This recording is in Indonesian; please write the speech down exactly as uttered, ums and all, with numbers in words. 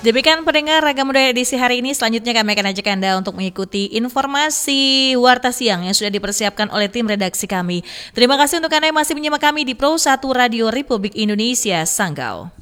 Demikian pendengar Ragam Budaya edisi hari ini. Selanjutnya kami akan ajak Anda untuk mengikuti informasi Warta Siang yang sudah dipersiapkan oleh tim redaksi kami. Terima kasih untuk Anda yang masih menyimak kami di Pro satu Radio Republik Indonesia, Sanggau.